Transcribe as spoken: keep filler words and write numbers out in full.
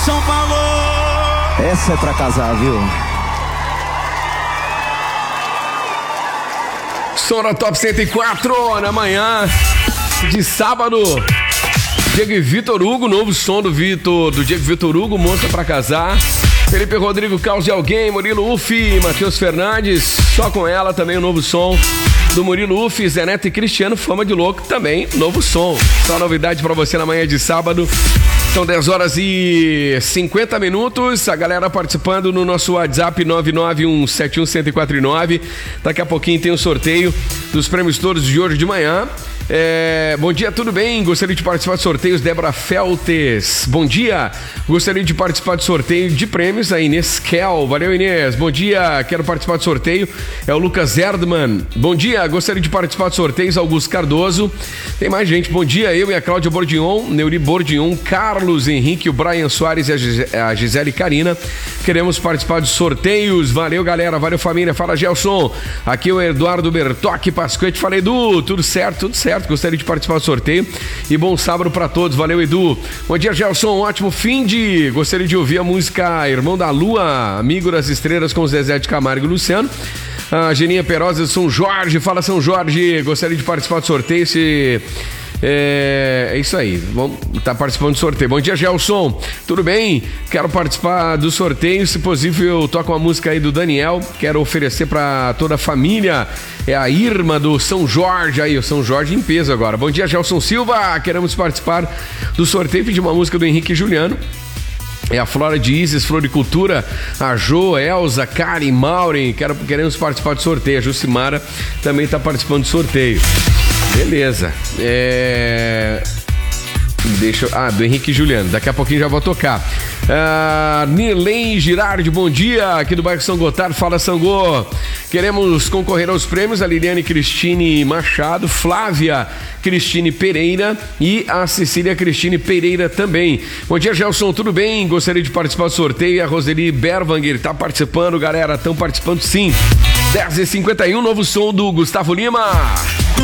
São Paulo! Essa é pra casar, viu? Sora Top cento e quatro na manhã de sábado. Diego e Vitor Hugo, novo som do Vitor, do Diego Vitor Hugo, Moça Pra Casar. Felipe Rodrigo, Caos de Alguém, Murilo Ufi, Matheus Fernandes, Só Com Ela, também o novo som do Murilo Ufi, Zé Neto e Cristiano, Fama de Louco, também novo som. Só novidade pra você na manhã de sábado. São dez horas e cinquenta minutos, a galera participando no nosso WhatsApp nove nove um sete um um zero quatro nove. Daqui a pouquinho tem o sorteio dos prêmios todos de hoje de manhã. É, bom dia, tudo bem? Gostaria de participar de sorteios, Débora Feltes. Bom dia, gostaria de participar de sorteio de prêmios, a Inês Kel. Valeu, Inês. Bom dia, quero participar de sorteio. É o Lucas Erdmann. Bom dia, gostaria de participar de sorteios, Augusto Cardoso. Tem mais gente. Bom dia, eu e a Cláudia Bordion, Neuri Bordion, Carlos Henrique, o Brian Soares e a, Gis- a Gisele Carina. Queremos participar de sorteios. Valeu, galera. Valeu, família. Fala, Gelson. Aqui é o Eduardo Bertocchi Pasquete. Fala, Edu. Tudo certo, tudo certo. Gostaria de participar do sorteio e bom sábado pra todos, valeu, Edu. Bom dia, Gelson, um ótimo fim de... Gostaria de ouvir a música Irmão da Lua, Amigo das Estrelas com Zezé de Camargo e Luciano. A Geninha Perosa de São Jorge, fala São Jorge, gostaria de participar do sorteio, se... É, é isso aí, vamos estar tá participando do sorteio. Bom dia, Gelson, tudo bem? Quero participar do sorteio, se possível, toca uma música aí do Daniel, quero oferecer para toda a família. É a Irma do São Jorge, aí, o São Jorge em peso agora. Bom dia, Gelson Silva, queremos participar do sorteio, pedir uma música do Henrique e Juliano. É a Flora de Isis, Floricultura, a Jo, Elza, Karen, Maureen, quero, queremos participar do sorteio. A Jucimara também está participando do sorteio. Beleza. É... Deixa eu... Ah, do Henrique e Juliano. Daqui a pouquinho já vou tocar. Ah, Nirlene Girardi, bom dia. Aqui do bairro São Gotardo. Fala, Sangô. Queremos concorrer aos prêmios. A Liliane Cristine Machado, Flávia Cristine Pereira e a Cecília Cristine Pereira também. Bom dia, Gelson. Tudo bem? Gostaria de participar do sorteio. A Roseli Berwanger está participando, galera. Estão participando sim. dez e cinquenta e um, novo som do Gustavo Lima.